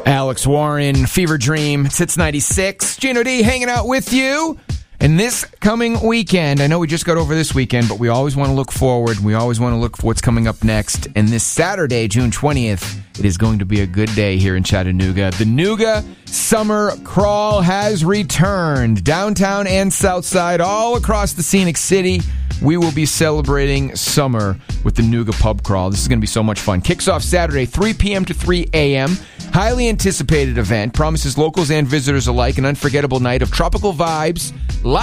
Alex Warren, Fever Dream. It's Hits 96. Gino D hanging out with you. And this coming weekend, I know we just got over this weekend, but we always want to look forward. We always want to look for what's coming up next. And this Saturday, June 20th, it is going to be a good day here in Chattanooga. The Nooga Summer Crawl has returned. Downtown and Southside, all across the scenic city, we will be celebrating summer with the Nooga Pub Crawl. This is going to be so much fun. Kicks off Saturday, 3 p.m. to 3 a.m. Highly anticipated event. Promises locals and visitors alike an unforgettable night of tropical vibes,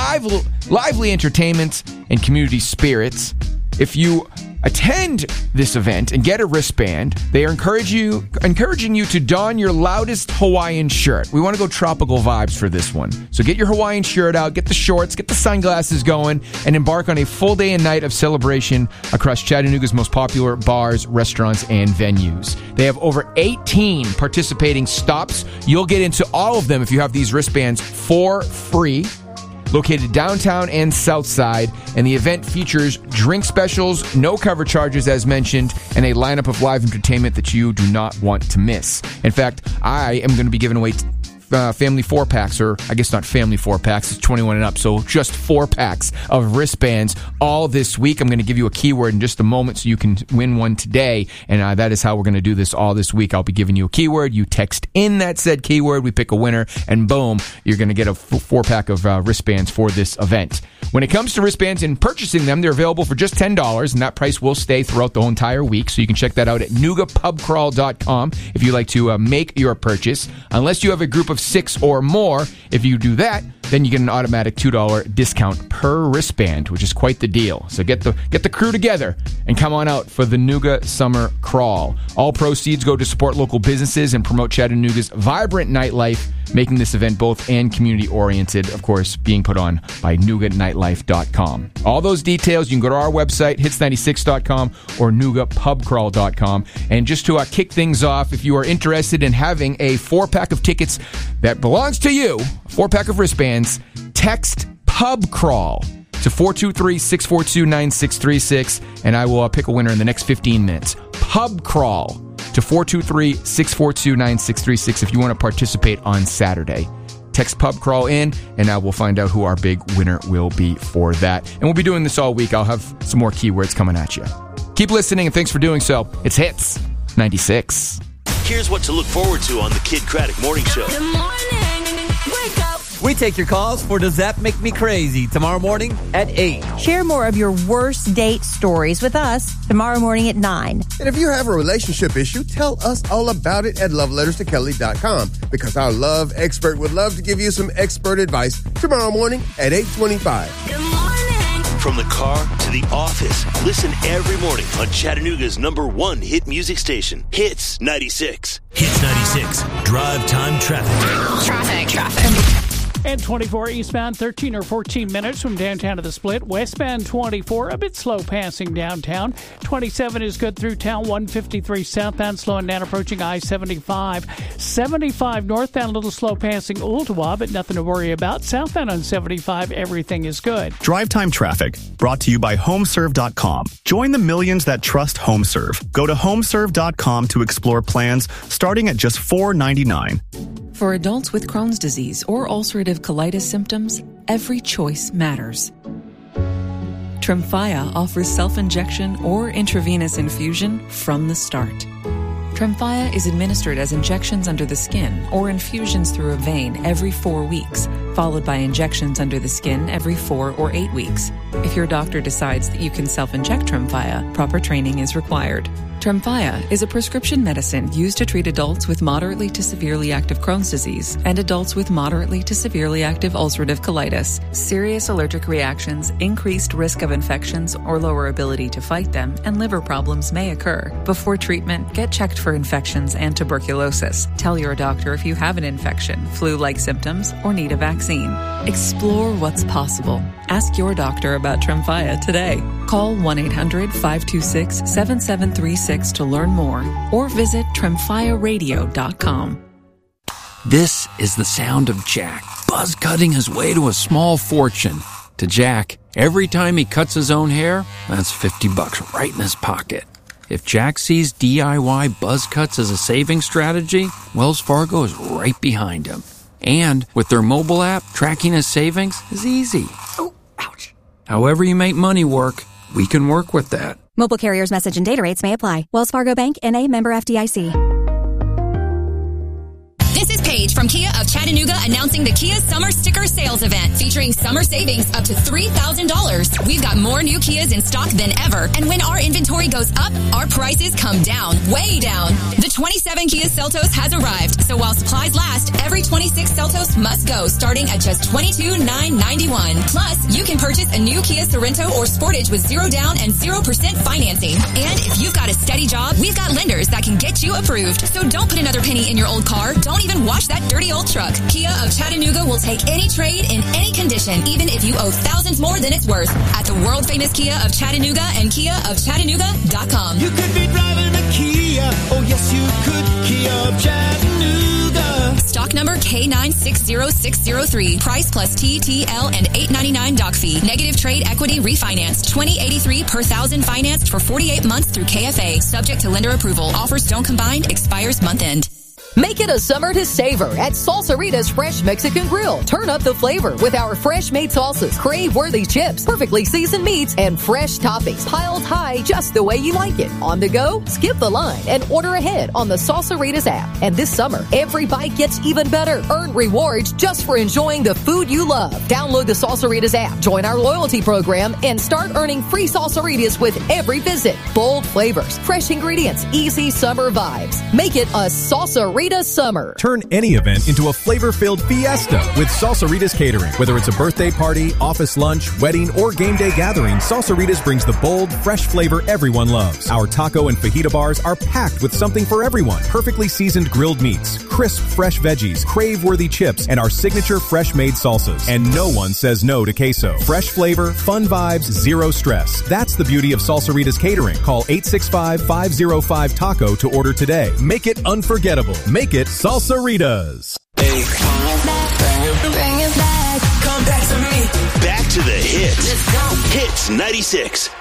lively entertainment, and community spirits. If you attend this event and get a wristband, they are encouraging you to don your loudest Hawaiian shirt. We want to go tropical vibes for this one. So get your Hawaiian shirt out, get the shorts, get the sunglasses going, and embark on a full day and night of celebration across Chattanooga's most popular bars, restaurants, and venues. They have over 18 participating stops. You'll get into all of them if you have these wristbands for free. Located downtown and Southside, and the event features drink specials, no cover charges as mentioned, and a lineup of live entertainment that you do not want to miss. In fact, I am going to be giving away family 4-packs, or I guess not family 4-packs, it's 21 and up, so just 4-packs of wristbands all this week. I'm going to give you a keyword in just a moment so you can win one today, and that is how we're going to do this all this week. I'll be giving you a keyword, you text in that said keyword, we pick a winner, and boom, you're going to get a 4-pack of wristbands for this event. When it comes to wristbands and purchasing them, they're available for just $10, and that price will stay throughout the whole entire week, so you can check that out at noogapubcrawl.com if you'd like to make your purchase. Unless you have a group of 6 or more, if you do that, then you get an automatic $2 discount per wristband, which is quite the deal. So get the crew together and come on out for the Nooga Summer Crawl. All proceeds go to support local businesses and promote Chattanooga's vibrant nightlife, making this event both and community-oriented, of course, being put on by nooganightlife.com. All those details, you can go to our website, hits96.com or noogapubcrawl.com. And just to kick things off, if you are interested in having a 4-pack of tickets that belongs to you, a 4-pack of wristbands, text Pub Crawl to 423-642-9636, and I will pick a winner in the next 15 minutes. Pub Crawl to 423-642-9636 if you want to participate on Saturday. Text Pub Crawl in, and I will find out who our big winner will be for that. And we'll be doing this all week. I'll have some more keywords coming at you. Keep listening, and thanks for doing so. It's Hits 96. Here's what to look forward to on the Kid Craddock Morning Show. Good morning. Wake up. We take your calls for Does That Make Me Crazy tomorrow morning at 8. Share more of your worst date stories with us tomorrow morning at 9. And if you have a relationship issue, tell us all about it at loveletterstokelly.com, because our love expert would love to give you some expert advice tomorrow morning at 8:25. Good morning. From the car to the office, listen every morning on Chattanooga's #1 hit music station, Hits 96. Hits 96, drive time traffic. Traffic. And 24 eastbound, 13 or 14 minutes from downtown to the split. Westbound 24, a bit slow passing downtown. 27 is good through town. 153 southbound, slowing down approaching I-75. 75 northbound, a little slow passing Ooltewah, but nothing to worry about. Southbound on 75, everything is good. Drive time traffic, brought to you by HomeServe.com. Join the millions that trust HomeServe. Go to HomeServe.com to explore plans starting at just $4.99. For adults with Crohn's disease or ulcerative colitis symptoms, every choice matters. Tremfya offers self-injection or intravenous infusion from the start. Tremfya is administered as injections under the skin or infusions through a vein every 4 weeks, followed by injections under the skin every 4 or 8 weeks. If your doctor decides that you can self-inject Tremfya, proper training is required. Tremfya is a prescription medicine used to treat adults with moderately to severely active Crohn's disease and adults with moderately to severely active ulcerative colitis. Serious allergic reactions, increased risk of infections or lower ability to fight them, and liver problems may occur. Before treatment, get checked for infections and tuberculosis. Tell your doctor if you have an infection, flu-like symptoms, or need a vaccine. Explore what's possible. Ask your doctor about Tremfya today. Call 1-800-526-7736 to learn more, or visit TremfyaRadio.com. This is the sound of Jack, buzz cutting his way to a small fortune. To Jack, every time he cuts his own hair, that's $50 right in his pocket. If Jack sees DIY buzz cuts as a saving strategy, Wells Fargo is right behind him. And with their mobile app, tracking his savings is easy. Oh, ouch. However you make money work, we can work with that. Mobile carriers' message and data rates may apply. Wells Fargo Bank, N.A., member FDIC. This is Paige from Kia of Chattanooga announcing the Kia Summer Sticker Sales Event featuring summer savings up to $3,000. We've got more new Kias in stock than ever, and when our inventory goes up, our prices come down, way down. The 27 Kia Seltos has arrived, so while supplies last, every 26 Seltos must go, starting at just $22,991. Plus, you can purchase a new Kia Sorento or Sportage with 0 down and 0% financing. And if you've got a steady job, we've got lenders that can get you approved. So don't put another penny in your old car. Don't even wash that dirty old truck. Kia of Chattanooga will take any trade in any condition, even if you owe thousands more than it's worth. At the world famous Kia of Chattanooga and KiaofChattanooga.com. You could be driving a Kia. Oh yes, you could. Kia of Chattanooga. Stock number K960603. Price plus TTL and $899 doc fee. Negative trade equity refinanced. $20.83 per thousand financed for 48 months through KFA. Subject to lender approval. Offers don't combine. Expires month end. Make it a summer to savor at Salsarita's Fresh Mexican Grill. Turn up the flavor with our fresh-made salsas, crave-worthy chips, perfectly seasoned meats, and fresh toppings piled high just the way you like it. On the go? Skip the line and order ahead on the Salsarita's app. And this summer, every bite gets even better. Earn rewards just for enjoying the food you love. Download the Salsarita's app, join our loyalty program, and start earning free Salsaritas with every visit. Bold flavors, fresh ingredients, easy summer vibes. Make it a Salsarita summer. Turn any event into a flavor-filled fiesta with Salsaritas Catering. Whether it's a birthday party, office lunch, wedding, or game day gathering, Salsaritas brings the bold, fresh flavor everyone loves. Our taco and fajita bars are packed with something for everyone. Perfectly seasoned grilled meats, crisp fresh veggies, crave-worthy chips, and our signature fresh-made salsas. And no one says no to queso. Fresh flavor, fun vibes, zero stress. That's the beauty of Salsaritas Catering. Call 865-505-TACO to order today. Make it unforgettable. Make it Salsaritas. Hey, bring it back. Come back to me. Back to the hits. Let's go. Hits 96.